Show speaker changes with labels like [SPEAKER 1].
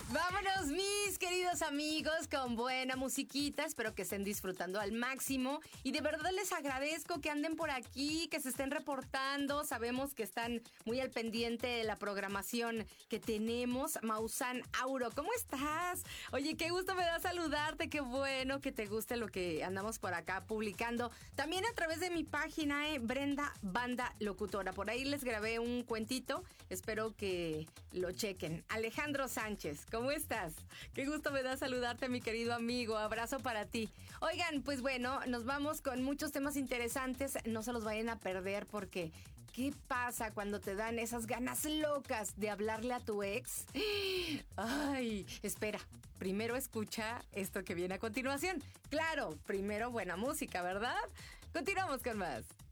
[SPEAKER 1] Vámonos, mis queridos amigos, con buena musiquita. Espero que estén disfrutando al máximo. Y de verdad les agradezco que anden por aquí, que se estén reportando. Sabemos que están muy al pendiente de la programación que tenemos. Maussan Auro, ¿cómo estás? Oye, qué gusto me da saludarte. Qué bueno que te guste lo que andamos por acá publicando. También a través de mi página, Brenda Banda Locutora. Por ahí les grabé un cuentito. Espero que lo chequen. Alejandro Sánchez, ¿cómo estás? Qué gusto me da saludarte, mi querido amigo. Abrazo para ti. Oigan, pues bueno, nos vamos con muchos temas interesantes. No se los vayan a perder porque ¿qué pasa cuando te dan esas ganas locas de hablarle a tu ex? Ay, espera. Primero escucha esto que viene a continuación. Claro, primero buena música, ¿verdad? Continuamos con más.